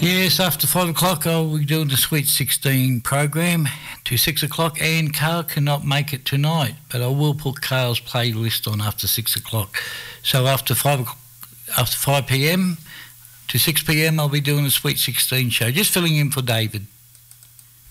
Yes, after 5 o'clock I'll be doing the Sweet 16 program to 6 o'clock, and Carl cannot make it tonight, but I will put Carl's playlist on after 6 o'clock. So after 5 p.m. to 6 p.m. I'll be doing the Sweet 16 show, just filling in for David.